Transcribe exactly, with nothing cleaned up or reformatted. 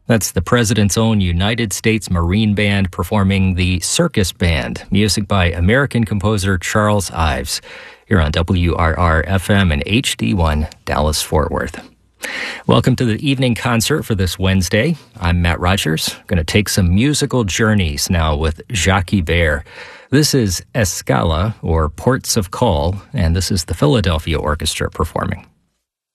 That's the President's Own United States Marine Band performing the Circus Band, music by American composer Charles Ives, here on W R R F M and H D one Dallas-Fort Worth. Welcome to the evening concert for this Wednesday. I'm Matt Rogers, going to take some musical journeys now with Jacques Ibert. This is Escala, or Ports of Call, and this is the Philadelphia Orchestra performing.